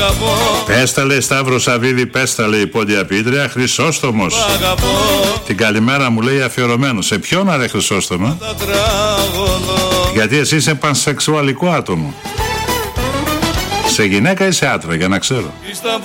Πέστα λέει Σταύρο Σαββίδη, πέστα λέει η πόντια πίτρια, Χρυσόστομος. Την καλημέρα μου λέει αφιερωμένο. Σε ποιον αρέ Χρυσόστομο? Γιατί εσύ είσαι πανσεξουαλικό άτομο. Σε γυναίκα ή σε άτρα, για να ξέρω.